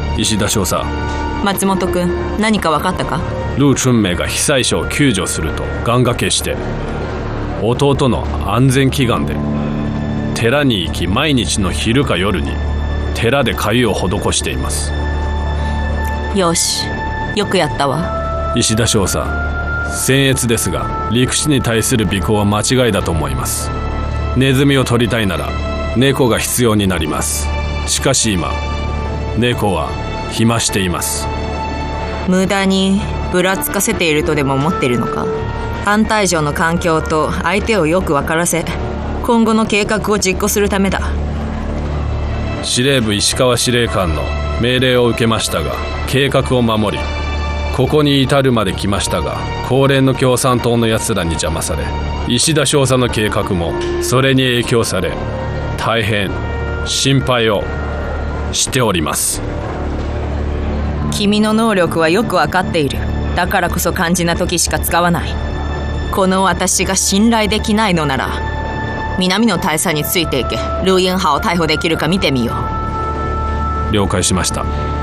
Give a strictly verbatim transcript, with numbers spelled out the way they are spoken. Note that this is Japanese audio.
石田少佐。 松本君、何か分かったか？ 陸春明が被災者を救助すると願掛けして、弟の安全祈願で寺に行き、毎日の昼か夜に寺で粥を施しています。 よし、よくやったわ。 石田少佐、僭越ですが陸士に対する尾行は間違いだと思います。ネズミを取りたいなら猫が必要になります。しかし今猫は暇しています。 無駄にぶらつかせているとでも思っているのか？反対上の環境と相手をよく分からせ、今後の計画を実行するためだ。 司令部石川司令官の命令を受けましたが、計画を守りここに至るまで来ましたが、高連の共産党のやつらに邪魔され、石田少佐の計画もそれに影響され、大変心配をしております。 君の能力はよく分かっている。だからこそ肝心な時しか使わない。この私が信頼できないのなら、南の大佐についていけ。ルーインハを逮捕できるか見てみよう。 了解しました。